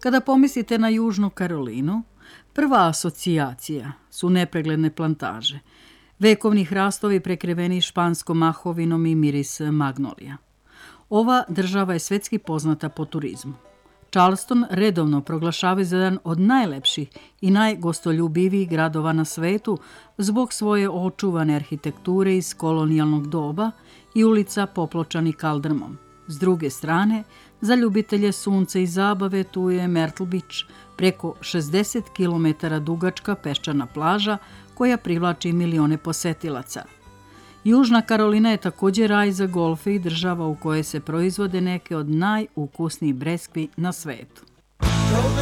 Kada pomislite na Južnu Karolinu, prva asocijacija su nepregledne plantaže, vekovni hrastovi prekriveni španskom mahovinom i miris magnolija. Ova država je svetski poznata po turizmu. Charleston redovno proglašavaju za jedan od najlepših i najgostoljubivijih gradova na svetu zbog svoje očuvane arhitekture iz kolonijalnog doba i ulica popločanih kaldrmom. S druge strane, za ljubitelje sunca i zabave tu je Myrtle Beach, preko 60 km dugačka peščana plaža koja privlači milione posetilaca. Južna Karolina je također raj za golfe i država u kojoj se proizvode neke od najukusnijih breskvi na svetu.